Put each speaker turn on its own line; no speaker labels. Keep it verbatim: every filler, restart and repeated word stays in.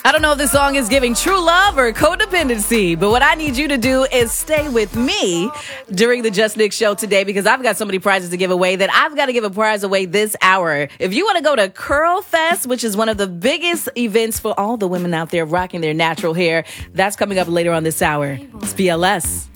I don't know if this song is giving true love or codependency, but what I need you to do is stay with me during the Just Nick show today, because I've got so many prizes to give away that I've got to give a prize away this hour. If you want to go to Curl Fest, which is one of the biggest events for all the women out there rocking their natural hair, that's coming up later on this hour. It's B L S.